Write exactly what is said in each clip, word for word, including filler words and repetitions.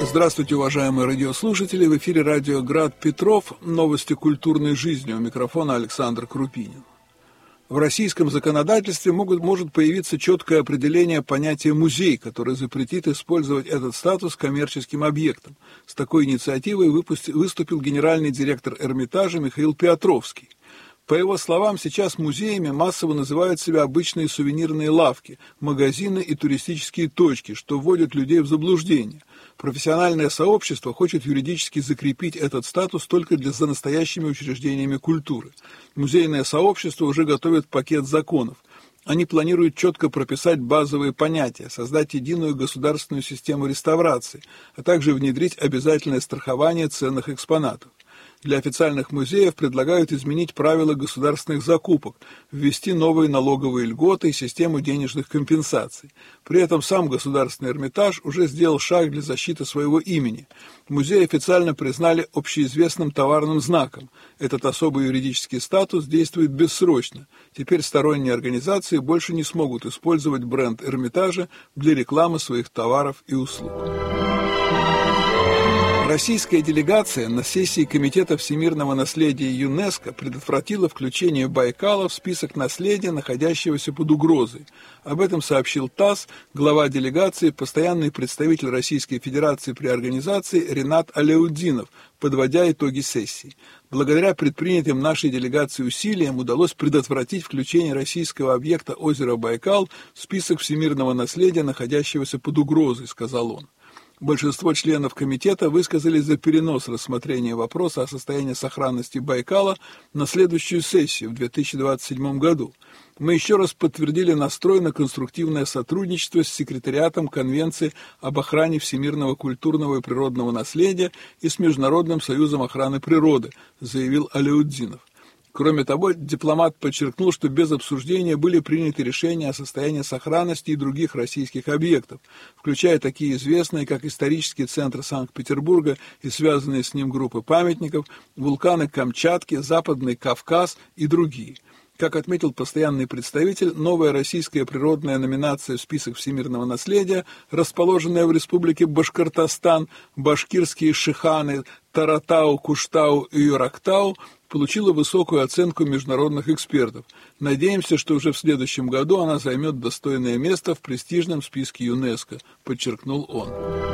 Здравствуйте, уважаемые радиослушатели. В эфире радио «Град Петров». Новости культурной жизни. У микрофона Александр Крупинин. В российском законодательстве могут, может появиться четкое определение понятия «музей», которое запретит использовать этот статус коммерческим объектом. С такой инициативой выпусти, выступил генеральный директор Эрмитажа Михаил Петровский. По его словам, сейчас музеями массово называют себя обычные сувенирные лавки, магазины и туристические точки, что вводит людей в заблуждение. Профессиональное сообщество хочет юридически закрепить этот статус только для за настоящими учреждениями культуры. Музейное сообщество уже готовит пакет законов. Они планируют четко прописать базовые понятия, создать единую государственную систему реставрации, а также внедрить обязательное страхование ценных экспонатов. Для официальных музеев предлагают изменить правила государственных закупок, ввести новые налоговые льготы и систему денежных компенсаций. При этом сам Государственный Эрмитаж уже сделал шаг для защиты своего имени. Музей официально признали общеизвестным товарным знаком. Этот особый юридический статус действует бессрочно. Теперь сторонние организации больше не смогут использовать бренд Эрмитажа для рекламы своих товаров и услуг. Российская делегация на сессии Комитета всемирного наследия ЮНЕСКО предотвратила включение Байкала в список наследия, находящегося под угрозой. Об этом сообщил ТАСС глава делегации, постоянный представитель Российской Федерации при организации Ренат Аляутдинов, подводя итоги сессии. Благодаря предпринятым нашей делегацией усилиям удалось предотвратить включение российского объекта озера Байкал в список всемирного наследия, находящегося под угрозой, сказал он. Большинство членов комитета высказались за перенос рассмотрения вопроса о состоянии сохранности Байкала на следующую сессию в две тысячи двадцать седьмом году. Мы еще раз подтвердили настрой на конструктивное сотрудничество с секретариатом Конвенции об охране всемирного культурного и природного наследия и с Международным союзом охраны природы, заявил Аляутдинов. Кроме того, дипломат подчеркнул, что без обсуждения были приняты решения о состоянии сохранности и других российских объектов, включая такие известные, как исторический центр Санкт-Петербурга и связанные с ним группы памятников, вулканы Камчатки, Западный Кавказ и другие. Как отметил постоянный представитель, новая российская природная номинация в список всемирного наследия, расположенная в республике Башкортостан, башкирские шиханы Таратау, Куштау и Юрактау, получила высокую оценку международных экспертов. Надеемся, что уже в следующем году она займет достойное место в престижном списке ЮНЕСКО, подчеркнул он.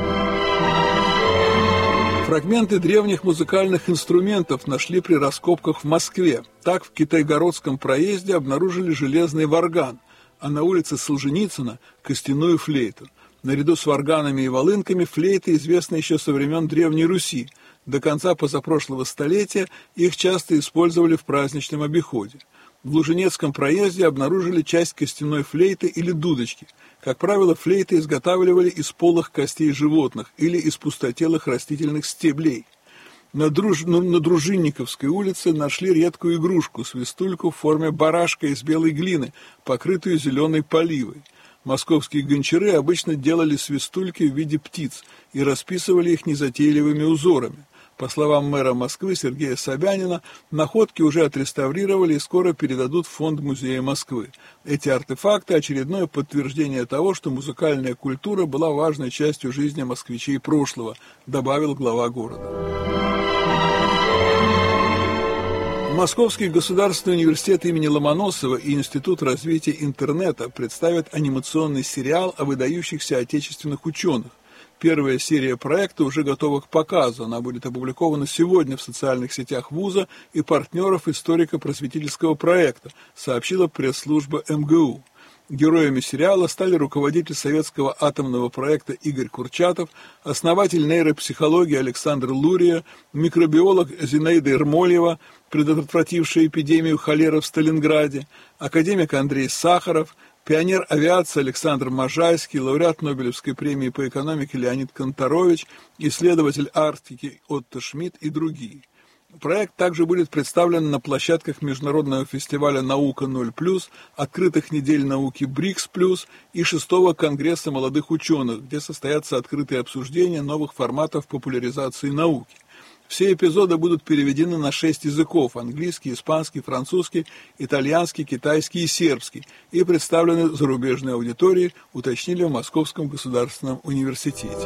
Фрагменты древних музыкальных инструментов нашли при раскопках в Москве. Так, в Китайгородском проезде обнаружили железный варган, а на улице Солженицына – костяную флейту. Наряду с варганами и волынками флейты известны еще со времен Древней Руси. До конца позапрошлого столетия их часто использовали в праздничном обиходе. В Луженецком проезде обнаружили часть костяной флейты или дудочки. Как правило, флейты изготавливали из полых костей животных или из пустотелых растительных стеблей. На, Друж... на Дружинниковской улице нашли редкую игрушку – свистульку в форме барашка из белой глины, покрытую зеленой поливой. Московские гончары обычно делали свистульки в виде птиц и расписывали их незатейливыми узорами. По словам мэра Москвы Сергея Собянина, находки уже отреставрировали и скоро передадут в фонд Музея Москвы. Эти артефакты – очередное подтверждение того, что музыкальная культура была важной частью жизни москвичей прошлого, добавил глава города. Московский государственный университет имени Ломоносова и Институт развития интернета представят анимационный сериал о выдающихся отечественных ученых. Первая серия проекта уже готова к показу. Она будет опубликована сегодня в социальных сетях вуза и партнеров историко-просветительского проекта, сообщила пресс-служба эм гэ у. Героями сериала стали руководитель советского атомного проекта Игорь Курчатов, основатель нейропсихологии Александр Лурия, микробиолог Зинаида Ермольева, предотвратившая эпидемию холеры в Сталинграде, академик Андрей Сахаров, пионер авиации Александр Можайский, лауреат Нобелевской премии по экономике Леонид Конторович, исследователь Арктики Отто Шмидт и другие. Проект также будет представлен на площадках Международного фестиваля «Наука ноль плюс», открытых недель науки БРИКС плюс и шестого Конгресса молодых ученых, где состоятся открытые обсуждения новых форматов популяризации науки. Все эпизоды будут переведены на шесть языков – английский, испанский, французский, итальянский, китайский и сербский – и представлены зарубежной аудитории, уточнили в Московском государственном университете.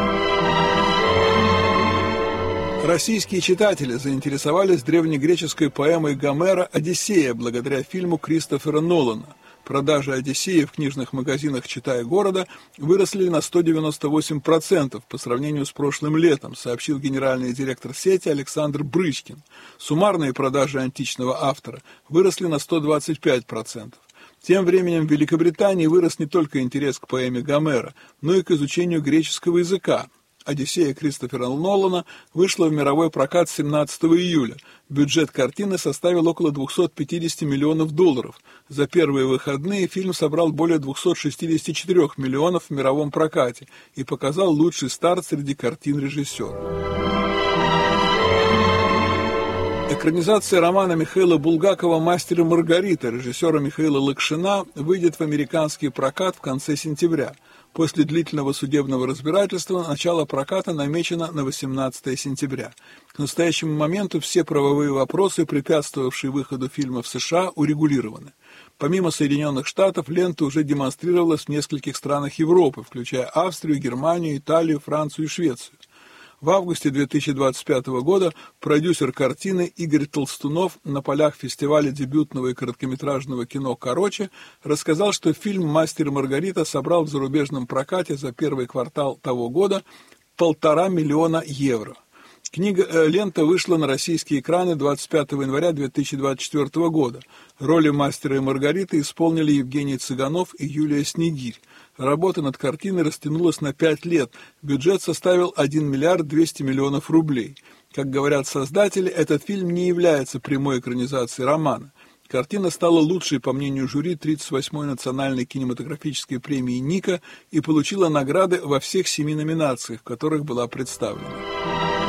Российские читатели заинтересовались древнегреческой поэмой Гомера «Одиссея» благодаря фильму Кристофера Нолана. Продажи «Одиссеи» в книжных магазинах «Читай города» выросли на сто девяносто восемь процентов по сравнению с прошлым летом, сообщил генеральный директор сети Александр Брычкин. Суммарные продажи античного автора выросли на сто двадцать пять процентов. Тем временем в Великобритании вырос не только интерес к поэме Гомера, но и к изучению греческого языка. «Одиссея» Кристофера Нолана вышла в мировой прокат семнадцатого июля. Бюджет картины составил около двести пятьдесят миллионов долларов. За первые выходные фильм собрал более двести шестьдесят четыре миллионов в мировом прокате и показал лучший старт среди картин режиссера. Экранизация романа Михаила Булгакова «Мастер и Маргарита» режиссера Михаила Лакшина выйдет в американский прокат в конце сентября. После длительного судебного разбирательства начало проката намечено на восемнадцатое сентября. К настоящему моменту все правовые вопросы, препятствовавшие выходу фильма в США, урегулированы. Помимо Соединенных Штатов, лента уже демонстрировалась в нескольких странах Европы, включая Австрию, Германию, Италию, Францию и Швецию. В августе две тысячи двадцать пятого года продюсер картины Игорь Толстунов на полях фестиваля дебютного и короткометражного кино «Короче» рассказал, что фильм «Мастер и Маргарита» собрал в зарубежном прокате за первый квартал того года полтора миллиона евро. Книга э, лента вышла на российские экраны двадцать пятого января две тысячи двадцать четвёртого года. Роли «Мастера и Маргариты» исполнили Евгений Цыганов и Юлия Снегирь. Работа над картиной растянулась на пять лет. Бюджет составил один миллиард двести миллионов рублей. Как говорят создатели, этот фильм не является прямой экранизацией романа. Картина стала лучшей, по мнению жюри, тридцать восьмой национальной кинематографической премии «Ника» и получила награды во всех семи номинациях, в которых была представлена.